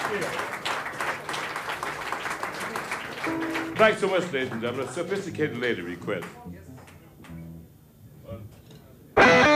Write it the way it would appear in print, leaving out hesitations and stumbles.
Thanks so much, ladies and gentlemen. A sophisticated lady request.